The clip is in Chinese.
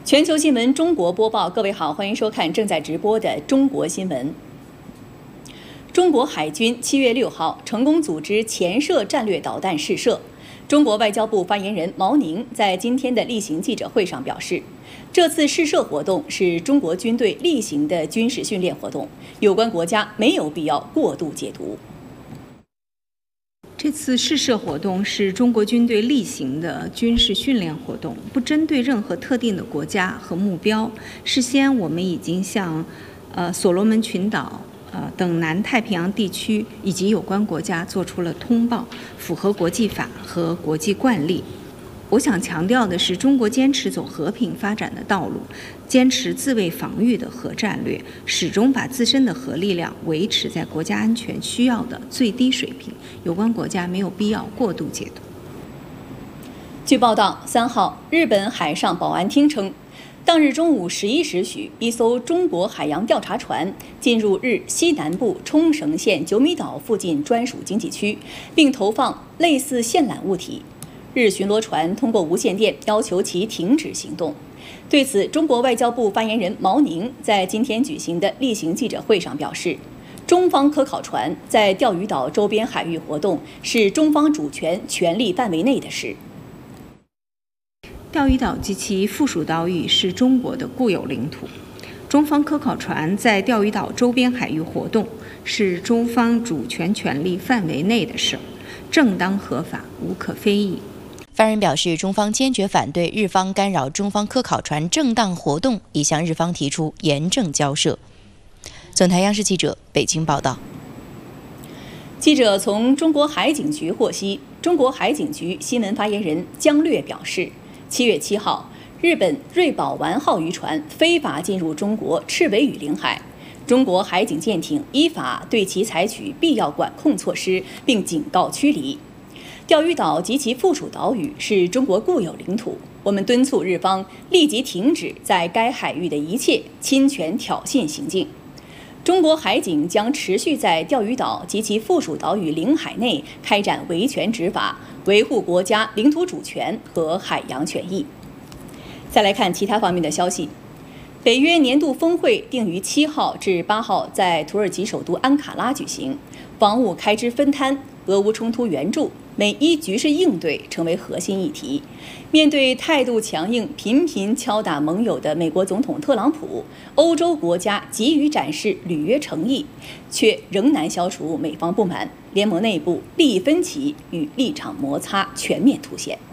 全球新闻中国播报，各位好，欢迎收看正在直播的中国新闻。中国海军7月6号成功组织潜射战略导弹试射。中国外交部发言人毛宁在今天的例行记者会上表示，这次试射活动是中国军队例行的军事训练活动，有关国家没有必要过度解读。 这次试射活动是中国军队例行的军事训练活动，不针对任何特定的国家和目标。事先我们已经向所罗门群岛等南太平洋地区以及有关国家做出了通报，符合国际法和国际惯例。我想强调的是，中国坚持走和平发展的道路，坚持自卫防御的核战略，始终把自身的核力量维持在国家安全需要的最低水平。有关国家没有必要过度解读。 据报道，3号，日本海上保安厅称，当日中午11时许，一艘中国海洋调查船进入日西南部冲绳县九米岛附近专属经济区，并投放类似线缆物体。日巡逻船通过无线电要求其停止行动。对此，中国外交部发言人毛宁在今天举行的例行记者会上表示，中方科考船在钓鱼岛周边海域活动是中方主权权利范围内的事。 钓鱼岛及其附属岛屿是中国的固有领土，中方科考船在钓鱼岛周边海域活动是中方主权权利范围内的事，正当合法，无可非议。 发言人表示，中方坚决反对日方干扰中方科考船正当活动，已向日方提出严正交涉。总台央视记者北京报道。 记者从中国海警局获悉，中国海警局新闻发言人姜略表示，7月7号，日本瑞宝丸号渔船非法进入中国赤尾屿领海，中国海警舰艇依法对其采取必要管控措施，并警告驱离。钓鱼岛及其附属岛屿是中国固有领土，我们敦促日方立即停止在该海域的一切侵权挑衅行径。中国海警将持续在钓鱼岛及其附属岛屿领海内开展维权执法，维护国家领土主权和海洋权益。再来看其他方面的消息，北约年度峰会定于7号至8号在土耳其首都安卡拉举行，防务开支分摊、俄乌冲突援助、美伊局势应对成为核心议题。面对态度强硬、频频敲打盟友的美国总统特朗普，欧洲国家急于展示履约诚意，却仍难消除美方不满，联盟内部利益分歧与立场摩擦全面凸显。